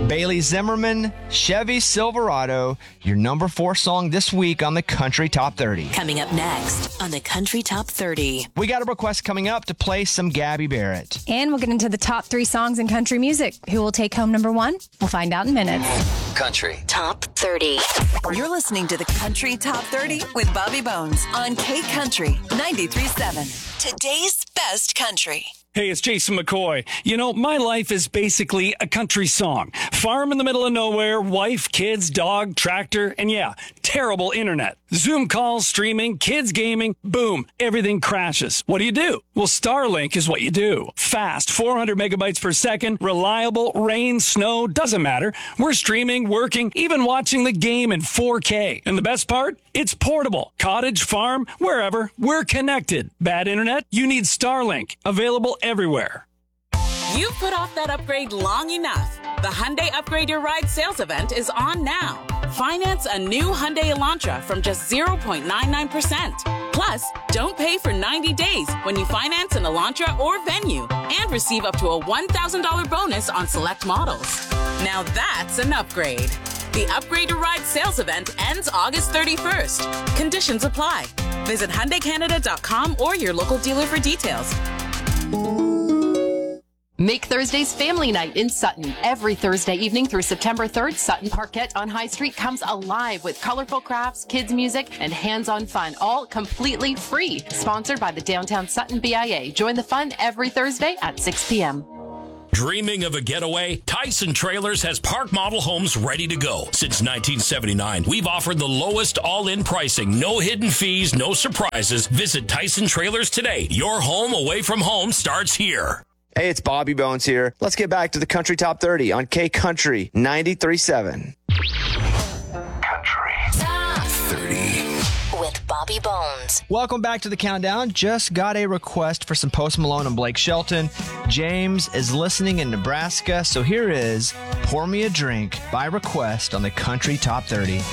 Bailey Zimmerman, Chevy Silverado, your number 4 song this week on the Country Top 30. Coming up next on the Country Top 30. We got a request coming up to play some Gabby Barrett. And we'll get into the top 3 songs in country music. Who will take home number 1? We'll find out in minutes. Country Top 30. You're listening to the Country Top 30 with Bobby Bones on K Country 93.7. Today's best country. Hey, it's Jason McCoy. You know, my life is basically a country song. Farm in the middle of nowhere, wife, kids, dog, tractor, and yeah, terrible internet. Zoom calls, streaming, kids gaming, boom, everything crashes. What do? Well, Starlink is what you do. Fast, 400 megabytes per second, reliable, rain, snow, doesn't matter. We're streaming, working, even watching the game in 4K. And the best part? It's portable. Cottage, farm, wherever, we're connected. Bad internet? You need Starlink. Available everywhere. You've put off that upgrade long enough. The Hyundai Upgrade Your Ride sales event is on now. Finance a new Hyundai Elantra from just 0.99%. Plus, don't pay for 90 days when you finance an Elantra or Venue and receive up to a $1,000 bonus on select models. Now that's an upgrade. The Upgrade Your Ride sales event ends August 31st. Conditions apply. Visit HyundaiCanada.com or your local dealer for details. Make Thursday's family night in Sutton. Every Thursday evening through September 3rd, Sutton Parquet on High Street comes alive with colorful crafts, kids music, and hands-on fun, all completely free. Sponsored by the Downtown Sutton BIA. Join the fun every Thursday at 6 p.m. Dreaming of a getaway? Tyson Trailers has park model homes ready to go. Since 1979, we've offered the lowest all-in pricing, no hidden fees, no surprises. Visit Tyson Trailers today. Your home away from home starts here. Hey, it's Bobby Bones here. Let's get back to the Country Top 30 on K Country 93.7. Country Top 30 with Bobby Bones. Welcome back to the countdown. Just got a request for some Post Malone and Blake Shelton. James is listening in Nebraska, so here is Pour Me a Drink by request on the Country Top 30.